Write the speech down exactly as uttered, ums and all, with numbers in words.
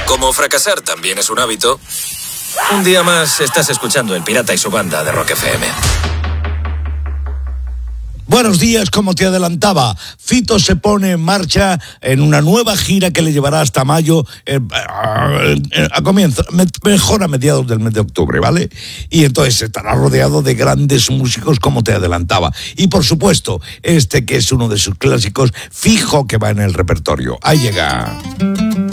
Como fracasar también es un hábito, un día más estás escuchando El Pirata y su banda de Rock F M. Buenos días, como te adelantaba, Fito se pone en marcha en una nueva gira que le llevará hasta mayo, eh, eh, a comienzo, me, mejor a mediados del mes de octubre, ¿vale? Y entonces estará rodeado de grandes músicos, como te adelantaba. Y por supuesto, este que es uno de sus clásicos, fijo que va en el repertorio. Ahí llega.